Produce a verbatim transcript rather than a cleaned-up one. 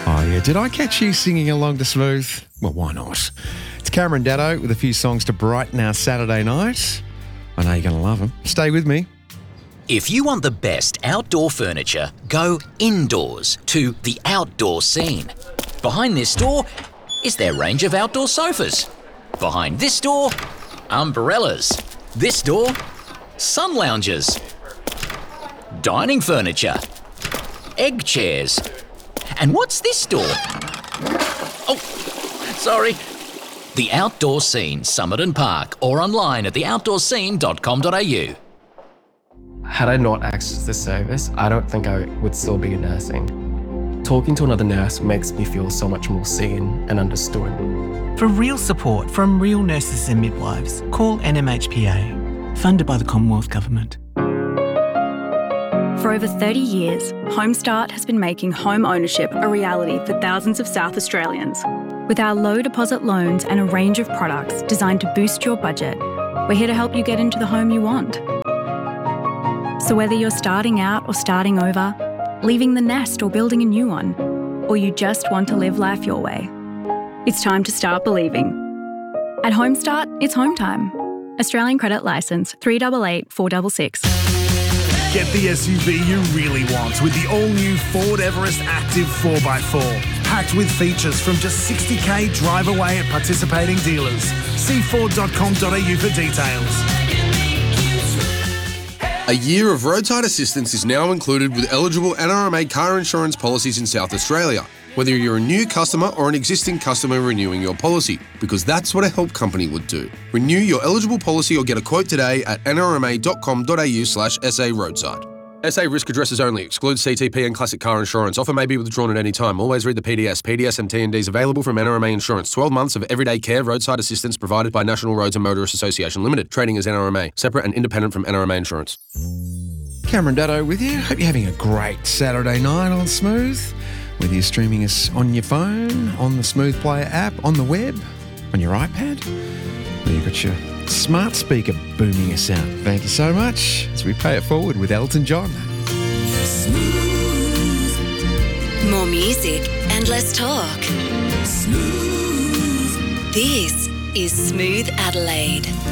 Oh, yeah. Did I catch you singing along to Smooth? Well, why not? It's Cameron Daddo with a few songs to brighten our Saturday night. I know you're going to love them. Stay with me. If you want the best outdoor furniture, go indoors to The Outdoor Scene. Behind this door is their range of outdoor sofas. Behind this door, umbrellas. This door, sun loungers. Dining furniture. Egg chairs. And what's this door? Oh, sorry. The Outdoor Scene, Summit and Park, or online at the outdoor scene dot com dot a u. Had I not accessed this service, I don't think I would still be nursing. Talking to another nurse makes me feel so much more seen and understood. For real support from real nurses and midwives, call N M H P A, funded by the Commonwealth Government. For over thirty years, Homestart has been making home ownership a reality for thousands of South Australians. With our low deposit loans and a range of products designed to boost your budget, we're here to help you get into the home you want. So whether you're starting out or starting over, leaving the nest or building a new one, or you just want to live life your way, it's time to start believing. At Homestart, it's home time. Australian Credit Licence three eight eight four six six. Get the S U V you really want with the all-new Ford Everest Active four by four. Packed with features from just sixty k drive away at participating dealers. See ford dot com dot a u for details. A year of roadside assistance is now included with eligible N R M A car insurance policies in South Australia, whether you're a new customer or an existing customer renewing your policy, because that's what a help company would do. Renew your eligible policy or get a quote today at n r m a dot com dot a u slash s a roadside. S A risk addresses only. Excludes C T P and classic car insurance. Offer may be withdrawn at any time. Always read the P D S. P D S and T and Ds available from N R M A Insurance. twelve months of everyday care roadside assistance provided by National Roads and Motorists Association Limited. Trading as N R M A. Separate and independent from N R M A Insurance. Cameron Daddo with you. Hope you're having a great Saturday night on Smooth. Whether you're streaming us on your phone, on the Smooth Player app, on the web, on your iPad, or you've got your smart speaker booming us out. Thank you so much as we pay it forward with Elton John. Smooth. More music and less talk. Smooth. This is Smooth Adelaide.